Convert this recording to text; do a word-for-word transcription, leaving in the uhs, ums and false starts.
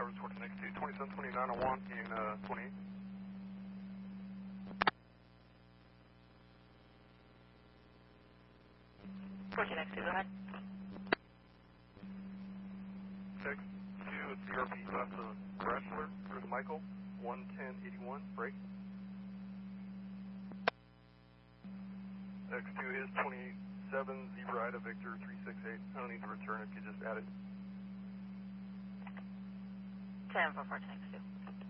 Towers fourteen X two, twenty-seven twenty-nine on one and uh, twenty-eight. fourteen X two, go ahead. X two, it's C R P class of crash alert. There's Michael, one ten eighty-one, break. X two is twenty-seven, Zebra Ida Victor three six eight. I don't need to return if you just add it. ten for fourteen X two.